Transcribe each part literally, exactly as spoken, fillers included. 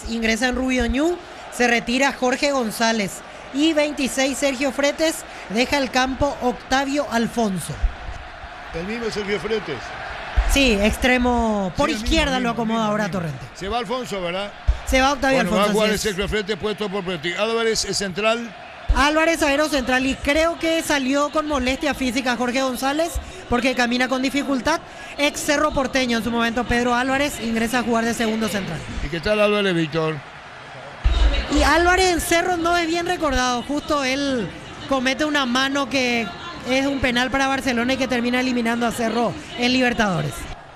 ingresa en Rubio Ñu, se retira Jorge González. Y veintiséis, Sergio Fretes, deja el campo Octavio Alfonso. El mismo Sergio Fretes. Sí, extremo por Sí, izquierda mismo, lo mismo, acomoda mismo, ahora mismo. Torrente. Se va Alfonso, ¿verdad? Se va Octavio Bueno, Alfonso. va a jugar el así es. Sergio Fretes puesto por Preti. Álvarez es central. Álvarez, zaguero central, y creo que salió con molestia física Jorge González porque camina con dificultad. Ex Cerro Porteño en su momento, Pedro Álvarez, ingresa a jugar de segundo central. ¿Y qué tal Álvarez, Víctor? Y Álvarez en Cerro no es bien recordado, justo él comete una mano que es un penal para Barcelona y que termina eliminando a Cerro en Libertadores.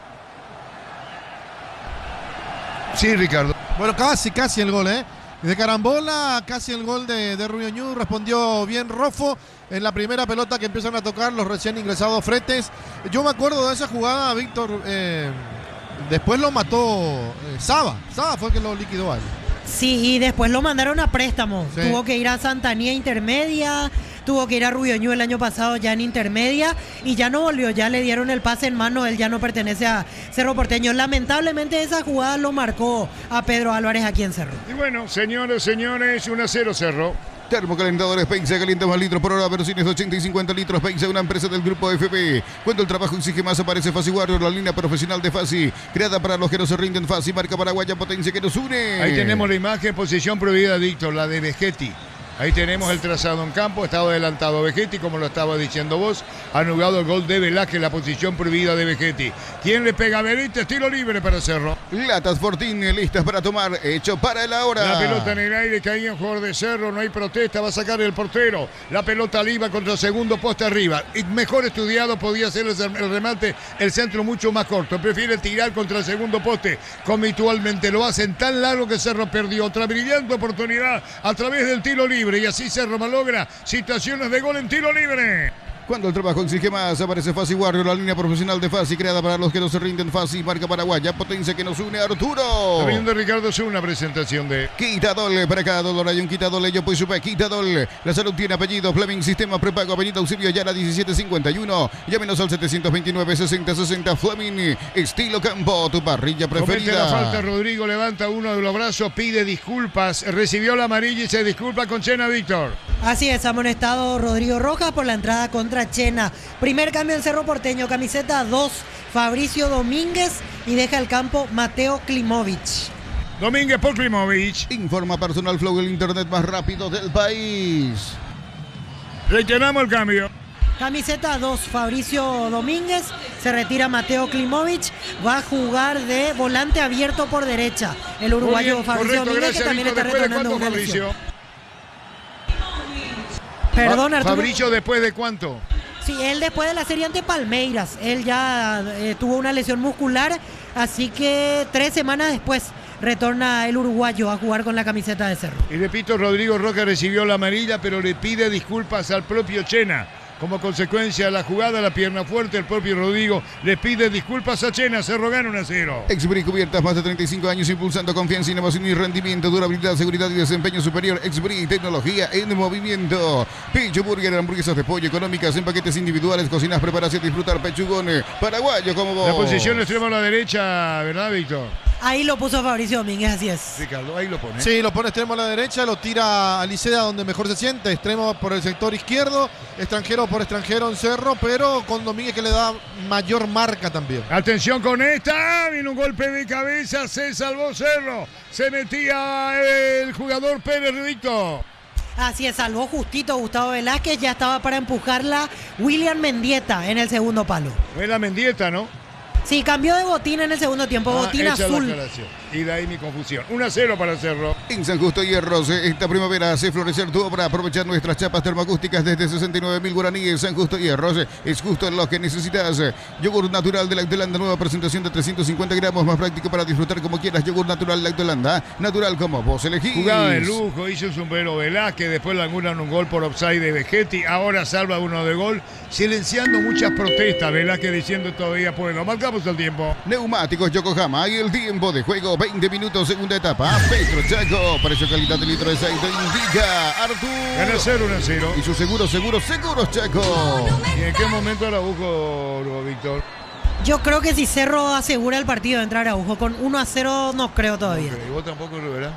Sí, Ricardo. Bueno, casi, casi el gol, ¿eh? De carambola, casi el gol de, de Rubio Ñu. Respondió bien Rofo en la primera pelota que empiezan a tocar los recién ingresados Fretes. Yo me acuerdo de esa jugada, Víctor. Eh, después lo mató eh, Saba. Saba fue el que lo liquidó a él. Sí, y después lo mandaron a préstamo. Sí. Tuvo que ir a Santanía Intermedia, tuvo que ir a Rubio Ñu el año pasado ya en Intermedia y ya no volvió, ya le dieron el pase en mano, él ya no pertenece a Cerro Porteño. Lamentablemente esa jugada lo marcó a Pedro Álvarez aquí en Cerro. Y bueno, señores, señores, uno a cero Cerro. Termocalentadores Peinza, calienta más litros por hora, versiones de ochenta y cincuenta litros. Peinza, una empresa del grupo F P. Cuando el trabajo exige más, aparece Fasi Warrior, la línea profesional de Fasi, creada para los que no se rinden. Fasi, marca paraguaya, potencia que nos une. Ahí tenemos la imagen, posición prohibida, Víctor, la de Vegetti. Ahí tenemos el trazado en campo, estaba adelantado Vegetti, como lo estaba diciendo vos, anulado el gol de Velázquez, la posición prohibida de Vegetti. ¿Quién le pega a Benítez? Tiro libre para Cerro. Latas Fortín, listas para tomar, hecho para el ahora. La pelota en el aire, caía en jugador de Cerro, no hay protesta, va a sacar el portero. La pelota al iba contra el segundo poste arriba. Y mejor estudiado podía ser el remate, el centro mucho más corto. Prefiere tirar contra el segundo poste. Como habitualmente lo hacen tan largo que Cerro perdió otra brillante oportunidad a través del tiro libre. Y así Cerro malogra situaciones de gol en tiro libre. Cuando el trabajo exige más, aparece Fasi Warrior, la línea profesional de Fasi, creada para los que no se rinden. Fasi, marca paraguaya, potencia que nos une. Arturo. Está viendo Ricardo, es una presentación de Quitadol, para cada dolor hay un Quitadol, yo pues supe Quitadol. La salud tiene apellido, Fleming, sistema prepago, Avenida Eusebio Ayala diecisiete cincuenta y uno. Llámenos al setecientos veintinueve, sesenta sesenta, Fleming, estilo campo, tu parrilla preferida. Comete la falta, Rodrigo levanta uno de los brazos, pide disculpas, recibió la amarilla y se disculpa con Chena, Víctor. Así es, amonestado Rodrigo Rojas por la entrada contra Chena. Primer cambio en Cerro Porteño, camiseta dos, Fabricio Domínguez, y deja el campo Mateo Klimovic. Domínguez por Klimovic. Informa Personal Flow, el internet más rápido del país. Reiteramos el cambio. Camiseta dos, Fabricio Domínguez, se retira Mateo Klimovic, va a jugar de volante abierto por derecha. El uruguayo Bien, Fabricio correcto, Domínguez, gracias, que también Víctor. está ¿Después de retornando cuánto, una lesión. Fabricio? Perdón, Arturo. Fabricio, ¿después de cuánto? Sí, él después de la serie ante Palmeiras, él ya eh, tuvo una lesión muscular, así que tres semanas después retorna el uruguayo a jugar con la camiseta de Cerro. Y repito, Rodrigo Roca recibió la amarilla, pero le pide disculpas al propio Chena. Como consecuencia de la jugada, la pierna fuerte, el propio Rodrigo le pide disculpas a Chena. Cerro gana uno a cero. Exbri Cubiertas, más de treinta y cinco años impulsando confianza, innovación y rendimiento, durabilidad, seguridad y desempeño superior. Exbri, tecnología en movimiento. Pecho Burger, hamburguesas de pollo económicas en paquetes individuales, cocinas, preparas y disfrutar pechugones. Paraguayo como vos. La posición extrema a la derecha, ¿verdad, Víctor? Ahí lo puso Fabricio Domínguez, así es. Ricardo, ahí lo pone. Sí, lo pone extremo a la derecha, lo tira a Licea donde mejor se siente, extremo por el sector izquierdo, extranjero por extranjero en Cerro, pero con Domínguez que le da mayor marca también. Atención con esta, vino un golpe de cabeza, se salvó Cerro, se metía el jugador Pérez, Víctor. Así es, salvó justito Gustavo Velázquez, ya estaba para empujarla William Mendieta en el segundo palo. Fue la Mendieta, ¿no? Sí, cambió de botina en el segundo tiempo, Ah, botina hecha la azul. aclaración. Y de ahí mi confusión. uno a cero para Cerro. En San Justo Hierros, esta primavera hace florecer tu obra. Aprovechar nuestras chapas termoacústicas desde sesenta y nueve mil guaraníes. San Justo Hierros es justo lo que necesitas. Yogur natural de Lactolanda, nueva presentación de trescientos cincuenta gramos, más práctico para disfrutar como quieras. Yogur natural Lactolanda, natural como vos elegís. Jugada de lujo, hizo un sombrero Velázquez, después le angulan un gol por offside de Vegetti, ahora salva uno de gol, silenciando muchas protestas. Velázquez diciendo todavía puedo. Marcamos el tiempo. Neumáticos Yokohama y el tiempo de juego, veinte minutos, segunda etapa. Petro Chaco, precio calidad de litro de aceite, indica Artur. Gana cero, uno a cero. Y su seguro, seguro, seguros Chaco. ¿Y en qué momento Araujo, Víctor? Yo creo que si Cerro asegura el partido de entrar a Araujo con uno a cero, no creo todavía. Okay, ¿y vos tampoco, ¿verdad?